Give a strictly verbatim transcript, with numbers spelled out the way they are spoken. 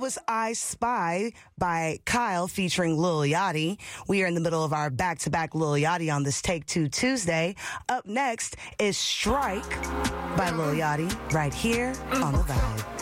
was I Spy by Kyle featuring Lil Yachty. We are in the middle of our back-to-back Lil Yachty on this Take Two Tuesday. Up next is Strike by Lil Yachty right here on The Vibe.